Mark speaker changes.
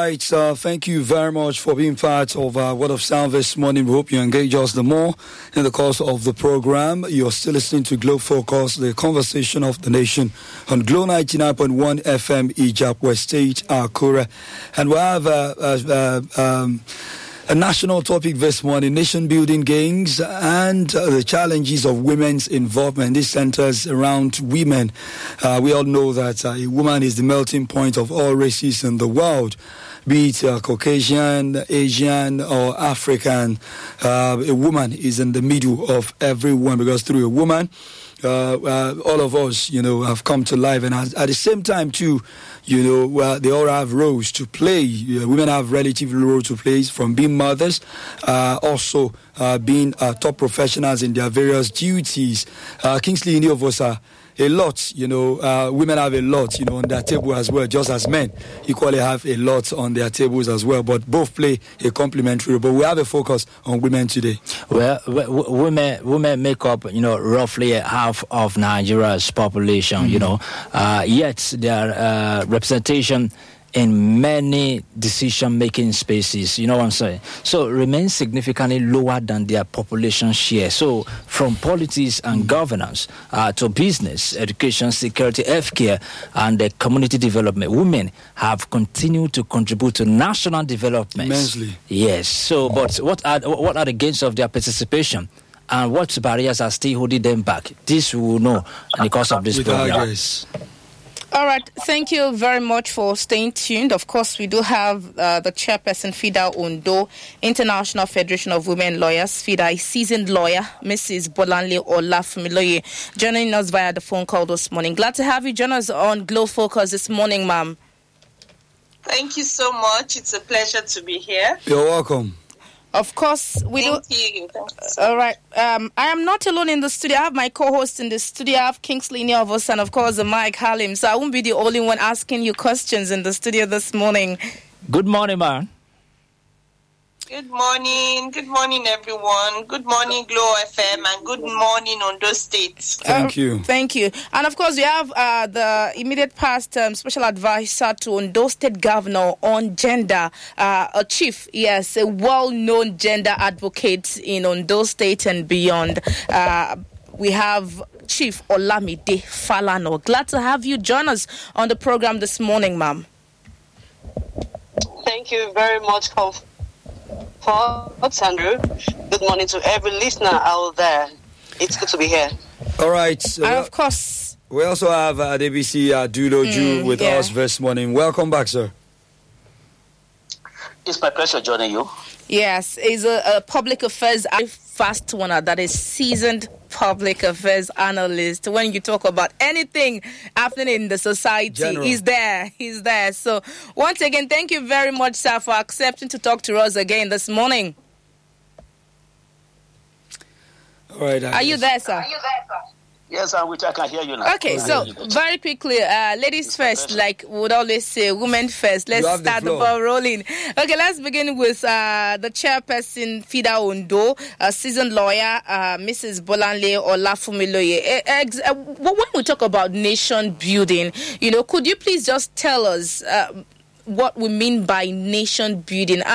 Speaker 1: right, thank you very much for being part of Word of Sound this morning. We hope you engage us the more in the course of the program. You're still listening to Glow Focus, the conversation of the nation on Glow 99.1 FM, Ijapwe State, Akure. And we have a national topic this morning, nation building gains and the challenges of women's involvement. This centers around women. We all know that a woman is the melting point of all races in the world, be it Caucasian, Asian, or African. A woman is in the middle of everyone, because through a woman, all of us, have come to life. And at the same time, too, they all have roles to play. Women have relative roles to play, from being mothers, also being top professionals in their various duties. Kingsley, any of us are a lot, women have a lot, on their table as well, just as men equally have a lot on their tables as well, but both play a complementary role. But we have a focus on women today.
Speaker 2: Well, women make up, roughly half of Nigeria's population, yet their representation in many decision-making spaces, you know what I'm saying? So remains significantly lower than their population share. So from politics and governance to business, education, security, healthcare, and community development, women have continued to contribute to national development.
Speaker 1: Immensely.
Speaker 2: Yes. So, but what are the gains of their participation? And what barriers are still holding them back? This we will know in the course of this program.
Speaker 3: All right, thank you very much for staying tuned. Of course, we do have the chairperson, FIDA Ondo, International Federation of Women Lawyers, FIDA, a seasoned lawyer, Mrs. Bolanle Olafumiloye, joining us via the phone call this morning. Glad to have you join us on Glow Focus this morning, ma'am.
Speaker 4: Thank you so much. It's a pleasure to be here.
Speaker 1: You're welcome.
Speaker 3: Of course,
Speaker 4: Thank you.
Speaker 3: All right. I am not alone in the studio. I have my co-host in the studio. I have Kingsley Niovos and, of course, Mike Halim. So I won't be the only one asking you questions in the studio this morning.
Speaker 2: Good morning, man.
Speaker 4: Good morning. Good morning, everyone. Good morning, Glow FM, and good morning, Ondo State.
Speaker 1: Thank you.
Speaker 3: Thank you. And, of course, we have the immediate past special advisor to Ondo State Governor on gender, a chief, yes, a well-known gender advocate in Ondo State and beyond. We have Chief Olamide Falano. Glad to have you join us on the program this morning, ma'am.
Speaker 5: Thank you very much, Andrew. Good morning to every listener out there. It's good to be here.
Speaker 1: All right. So
Speaker 3: and of course,
Speaker 1: we also have DBC Duloju with us this morning. Welcome back, sir.
Speaker 6: It's my pleasure joining you.
Speaker 3: Yes, he's a public affairs fast one that is seasoned public affairs analyst. When you talk about anything happening in the society, he's there. So once again, thank you very much, sir, for accepting to talk to us again this morning.
Speaker 1: All right.
Speaker 3: Are you there, sir?
Speaker 6: Yes, I can hear you now.
Speaker 3: Okay, so very quickly, ladies first, like we would always say, women first. Let's start the ball rolling. Okay, let's begin with the chairperson, FIDA Ondo, a seasoned lawyer, Mrs. Bolanle Olafumiloye. When we talk about nation building, could you please just tell us what we mean by nation building?